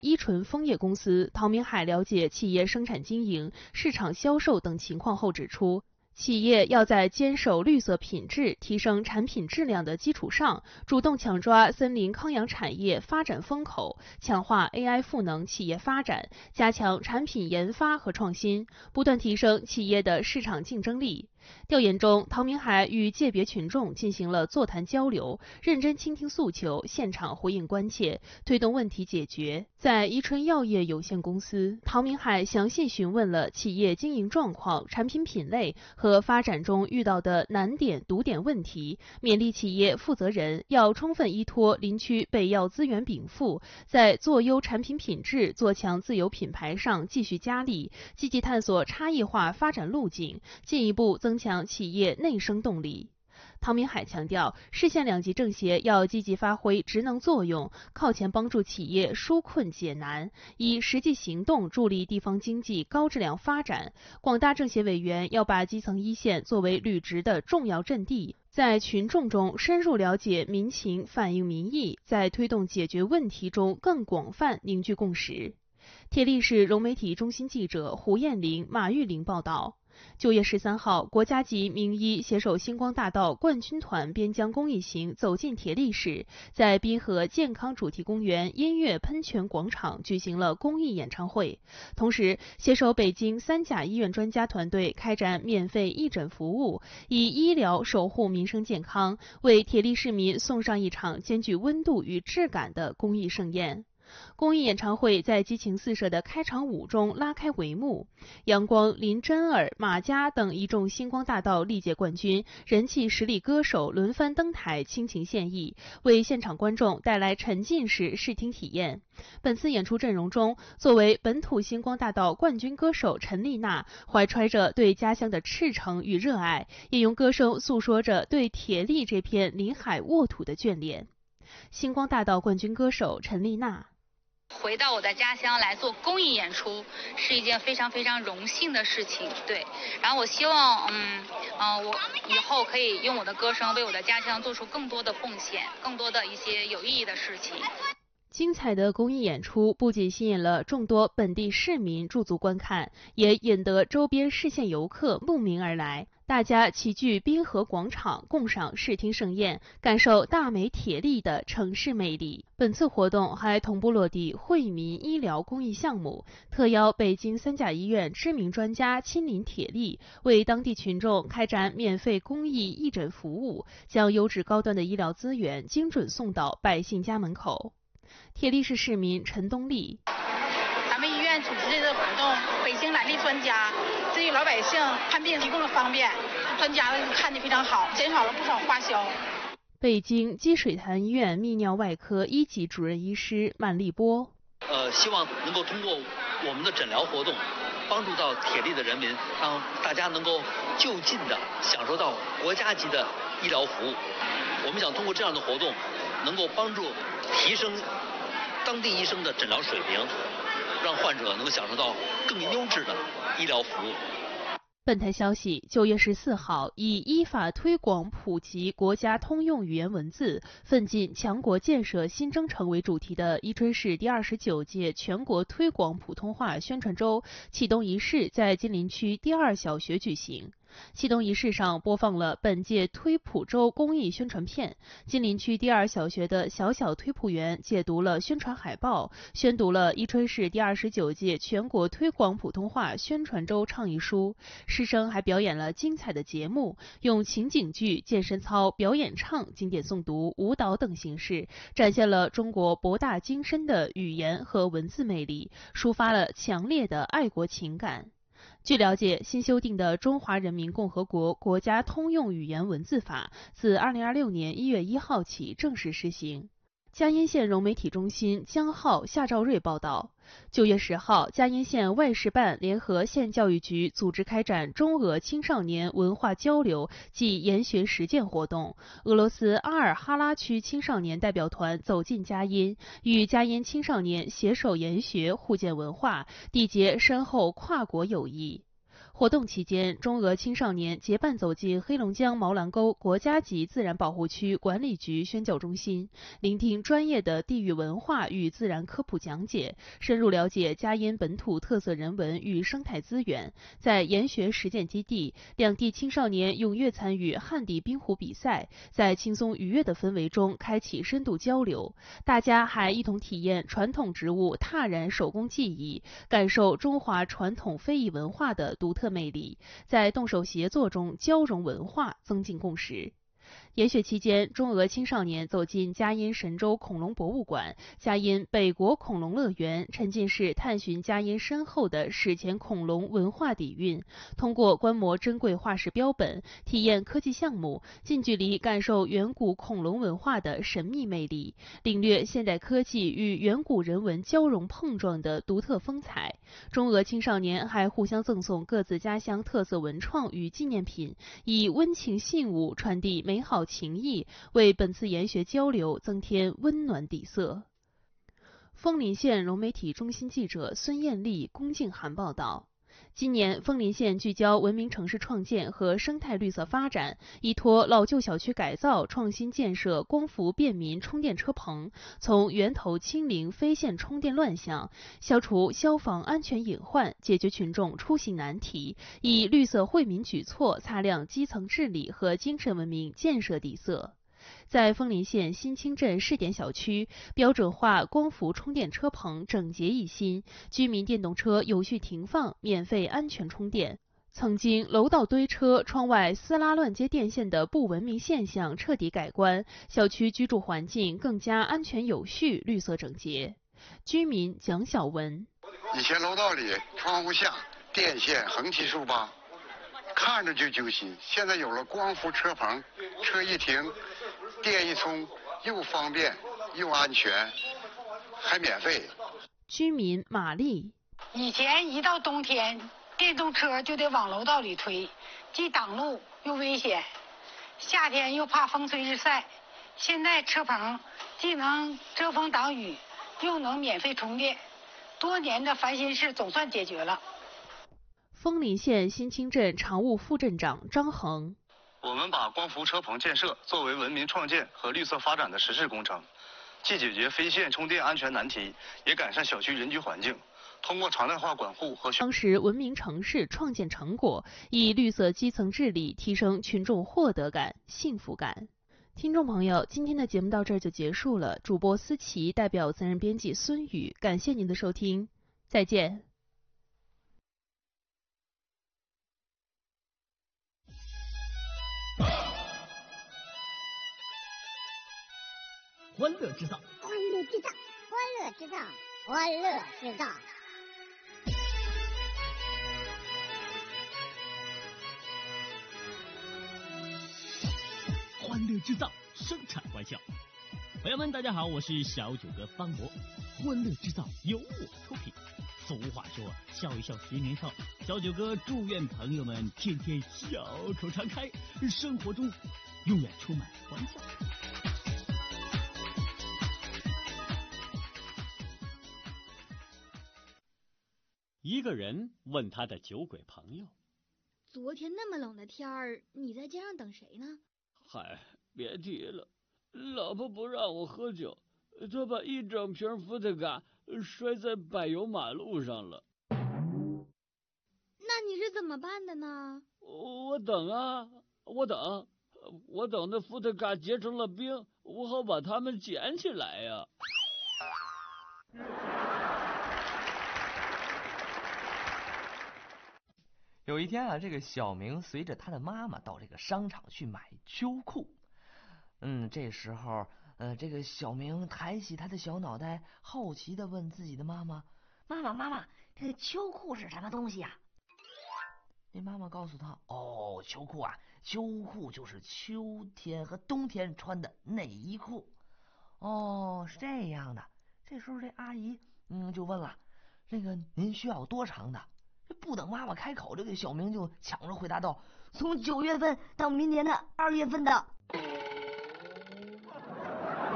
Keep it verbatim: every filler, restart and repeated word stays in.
依纯枫叶公司，陶明海了解企业生产经营、市场销售等情况后指出，企业要在坚守绿色品质、提升产品质量的基础上，主动抢抓森林康养产业发展风口，强化 A I 赋能企业发展，加强产品研发和创新，不断提升企业的市场竞争力。调研中，陶明海与界别群众进行了座谈交流，认真倾听诉求，现场回应关切，推动问题解决。在宜春药业有限公司，陶明海详细询问了企业经营状况、产品品类和发展中遇到的难点、堵点问题，勉励企业负责人要充分依托林区北药资源禀赋，在做优产品品质、做强自有品牌上继续加力，积极探索差异化发展路径，进一步增强企业内生动力。陶明海强调，市县两级政协要积极发挥职能作用，靠前帮助企业纾困解难，以实际行动助力地方经济高质量发展。广大政协委员要把基层一线作为履职的重要阵地，在群众中深入了解民情，反映民意，在推动解决问题中更广泛凝聚共识。铁力市融媒体中心记者胡艳玲、马玉玲报道。九月十三号，国家级名医携手星光大道冠军团边疆公益行走进铁力市，在滨河健康主题公园音乐喷泉广场举行了公益演唱会。同时，携手北京三甲医院专家团队开展免费义诊服务，以医疗守护民生健康，为铁力市民送上一场兼具温度与质感的公益盛宴。公益演唱会在激情四射的开场舞中拉开帷幕，阳光、林真儿、马佳等一众星光大道历届冠军、人气实力歌手轮番登台倾情献艺，为现场观众带来沉浸式视听体验。本次演出阵容中，作为本土星光大道冠军歌手陈丽娜，怀揣着对家乡的赤诚与热爱，也用歌声诉说着对铁力这片临海沃土的眷恋。星光大道冠军歌手陈丽娜。 回到我的家乡来做公益演出是一件非常非常荣幸的事情，对。然后我希望，嗯，嗯、呃，我以后可以用我的歌声为我的家乡做出更多的贡献，更多的一些有意义的事情。 精彩的公益演出不仅吸引了众多本地市民驻足观看，也引得周边市县游客慕名而来。大家齐聚滨河广场，共赏视听盛宴，感受大美铁力的城市魅力。本次活动还同步落地惠民医疗公益项目，特邀北京三甲医院知名专家亲临铁力，为当地群众开展免费公益义诊服务，将优质高端的医疗资源精准送到百姓家门口。铁力市市民陈东丽。 咱们医院组织这个活动，北京来的专家对于老百姓看病提供了方便，专家看得非常好，减少了不少花销。 北京积水潭医院泌尿外科一级主任医师曼丽波。 呃，希望能够通过我们的诊疗活动，帮助到铁力的人民，让大家能够就近的享受到国家级的医疗服务。我们想通过这样的活动，能够帮助提升当地医生的诊疗水平，让患者能够享受到更优质的医疗服务。 本台消息，九月十四号，以依法推广普及国家通用语言文字，奋进强国建设新征程为主题的宜春市第二十九届全国推广普通话宣传周启动仪式在金陵区第二小学举行。启动仪式上播放了本届推普周公益宣传片，金陵区第二小学的小小推普员解读了宣传海报，宣读了宜春市第二十九届全国推广普通话宣传周倡议书。师生还表演了精彩的节目，用情景剧、健身操、表演唱、经典诵读、舞蹈等形式，展现了中国博大精深的语言和文字魅力，抒发了强烈的爱国情感。据了解，新修订的《中华人民共和国国家通用语言文字法》自二零二六年一月一号起正式施行。嘉荫县融媒体中心江浩、夏兆瑞报道，九月十号，嘉荫县外事办联合县教育局组织开展中俄青少年文化交流暨研学实践活动。俄罗斯阿尔哈拉区青少年代表团走进嘉荫，与嘉荫青少年携手研学，互鉴文化，缔结深厚跨国友谊。 活动期间，中俄青少年结伴走进黑龙江毛兰沟国家级自然保护区管理局宣教中心，聆听专业的地域文化与自然科普讲解，深入了解佳音本土特色人文与生态资源。在研学实践基地，两地青少年踊跃参与旱地冰壶比赛，在轻松愉悦的氛围中开启深度交流。大家还一同体验传统植物踏染手工技艺，感受中华传统非遗文化的独特魅力，在动手协作中交融文化，增进共识。研学期间，中俄青少年走进佳音神州恐龙博物馆、佳音北国恐龙乐园，沉浸式探寻佳音深厚的史前恐龙文化底蕴。通过观摩珍贵化石标本，体验科技项目，近距离感受远古恐龙文化的神秘魅力，领略现代科技与远古人文交融碰撞的独特风采。中俄青少年还互相赠送各自家乡特色文创与纪念品，以温情信物传递美好情谊，为本次研学交流增添温暖底色。枫林县融媒体中心记者孙艳丽、龚静涵报道。今年，枫林县聚焦文明城市创建和生态绿色发展，依托老旧小区改造，创新建设光伏便民充电车棚，从源头清零非线充电乱象，消除消防安全隐患，解决群众出行难题，以绿色惠民举措擦亮基层治理和精神文明建设底色。在枫林县新清镇试点小区，标准化光伏充电车棚整洁一新，居民电动车有序停放，免费安全充电。曾经楼道堆车、窗外撕拉乱接电线的不文明现象彻底改观，小区居住环境更加安全有序、绿色整洁。居民蒋小文： 以前楼道里窗户下电线横七竖八，看着就揪心。现在有了光伏车棚，车一停，电一充，又方便又安全，还免费。 居民玛丽： 以前一到冬天，电动车就得往楼道里推，既挡路又危险，夏天又怕风吹日晒。现在车棚既能遮风挡雨，又能免费充电，多年的烦心事总算解决了。 枫林县新清镇常务副镇长张恒： 我们把光伏车棚建设作为文明创建和绿色发展的实质工程，既解决非线充电安全难题，也改善小区人居环境。通过常态化管护和当时文明城市创建成果，以绿色基层治理提升群众获得感、幸福感。听众朋友，今天的节目到这儿就结束了。主播思琪代表责任编辑孙宇，感谢您的收听，再见。 欢乐制造， 欢乐制造，欢乐制造，欢乐制造。 欢乐制造，生产欢笑。朋友们，大家好，我是小九哥方博。欢乐制造由我出品。俗话说，笑一笑十年少。小九哥祝愿朋友们天天笑口常开，生活中永远充满欢笑。一个人问他的酒鬼朋友： 昨天那么冷的天儿，你在街上等谁呢？ 嗨，别提了，老婆不让我喝酒，她把一整瓶伏特加摔在柏油马路上了。 那你是怎么办的呢？ 我等啊，我等，我等那伏特加结成了冰，我好把它们捡起来呀。 有一天啊，这个小明随着他的妈妈到这个商场去买秋裤。嗯，这时候，呃，这个小明抬起他的小脑袋，好奇地问自己的妈妈：“ 妈妈，妈妈，这个秋裤是什么东西呀？” 那妈妈告诉他：“哦，秋裤啊，秋裤就是秋天和冬天穿的内衣裤。”哦，是这样的。这时候这阿姨嗯就问了：“那个您需要多长的？”不等妈妈开口，这个小明就抢着回答道：“ 从九月份到明年的二月份的。”